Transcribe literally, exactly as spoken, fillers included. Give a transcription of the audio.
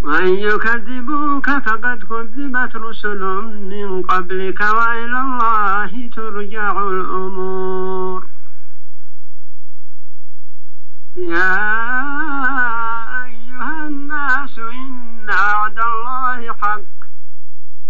وإن يكذبوك فقد كذبت رسل من قبلك وإلى الله ترجع الأمور.